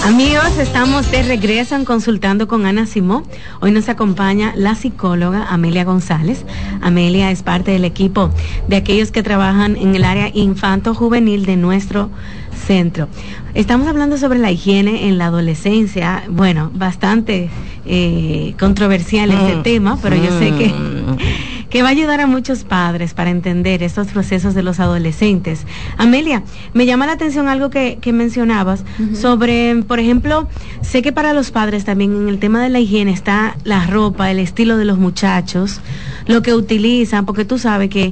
Amigos, estamos de regreso en Consultando con Ana Simó. Hoy nos acompaña la psicóloga Amelia González. Amelia es parte del equipo de aquellos que trabajan en el área infanto-juvenil de nuestro centro. Estamos hablando sobre la higiene en la adolescencia. Bueno, bastante controversial este tema, pero yo sé que va a ayudar a muchos padres para entender estos procesos de los adolescentes. Amelia, me llama la atención algo que mencionabas sobre, por ejemplo, sé que para los padres también en el tema de la higiene está la ropa, el estilo de los muchachos, lo que utilizan, porque tú sabes que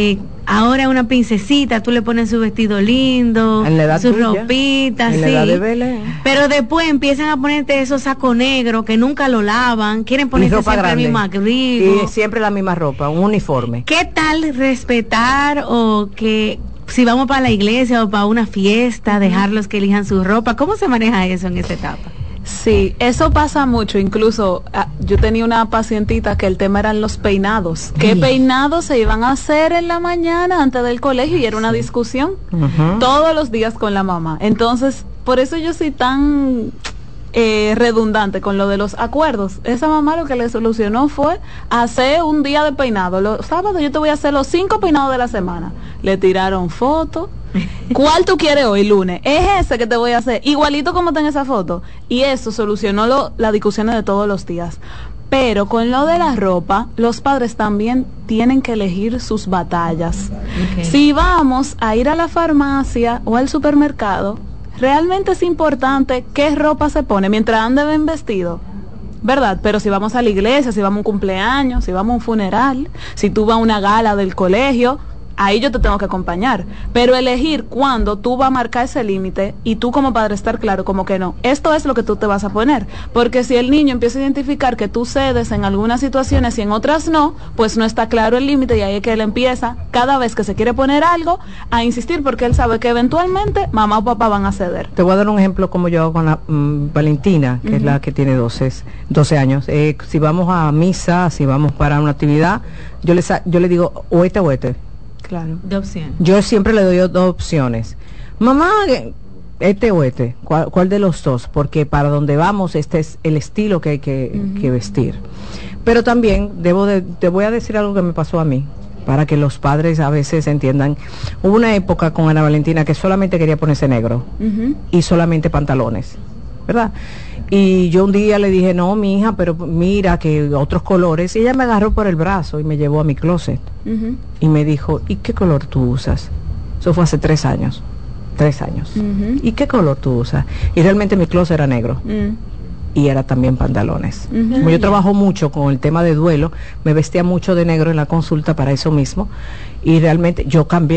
ahora una princesita, tú le pones su vestido lindo, su ropita, sí, pero después empiezan a ponerte esos sacos negros que nunca lo lavan, quieren ponerse siempre el mismo abrigo. Y siempre la misma ropa, un uniforme. ¿Qué tal respetar o que si vamos para la iglesia o para una fiesta, dejarlos que elijan su ropa? ¿Cómo se maneja eso en esta etapa? Sí, eso pasa mucho. Incluso yo tenía una pacientita que el tema eran los peinados. ¿Qué peinados se iban a hacer en la mañana antes del colegio? Y era una discusión todos los días con la mamá. Entonces, por eso yo soy tan redundante con lo de los acuerdos. Esa mamá lo que le solucionó fue hacer un día de peinado. Los sábados yo te voy a hacer los 5 peinados de la semana. Le tiraron fotos. ¿Cuál tú quieres hoy, lunes? Es ese que te voy a hacer, igualito como está en esa foto. Y eso solucionó las discusiones de todos los días. Pero con lo de la ropa, los padres también tienen que elegir sus batallas. Si vamos a ir a la farmacia o al supermercado, realmente es importante qué ropa se pone mientras ande bien vestido, ¿verdad? Pero si vamos a la iglesia, si vamos a un cumpleaños, si vamos a un funeral, si tú vas a una gala del colegio, ahí yo te tengo que acompañar, pero elegir cuándo tú vas a marcar ese límite y tú como padre estar claro como que no, esto es lo que tú te vas a poner, porque si el niño empieza a identificar que tú cedes en algunas situaciones y en otras no, pues no está claro el límite y ahí es que él empieza cada vez que se quiere poner algo a insistir porque él sabe que eventualmente mamá o papá van a ceder. Te voy a dar un ejemplo como yo hago con la Valentina, que es la que tiene 12 años. Si vamos a misa, si vamos para una actividad, yo le digo o este. Claro, de opción. Yo siempre le doy 2 opciones. Mamá, este o este, ¿cuál de los dos? Porque para donde vamos, este es el estilo que hay que vestir. Pero también te voy a decir algo que me pasó a mí, para que los padres a veces entiendan. Hubo una época con Ana Valentina que solamente quería ponerse negro y solamente pantalones, ¿verdad? Y yo un día le dije, no, mi hija, pero mira que otros colores. Y ella me agarró por el brazo y me llevó a mi closet. Y me dijo, ¿y qué color tú usas? Eso fue hace 3 años. 3 años. ¿Y qué color tú usas? Y realmente mi closet era negro. Y era también pantalones. Como yo trabajo mucho con el tema de duelo, me vestía mucho de negro en la consulta para eso mismo. Y realmente yo cambié